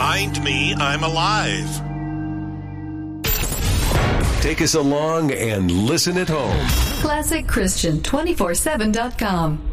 Remind me I'm alive. Take us along and listen at home. ClassicChristian247.com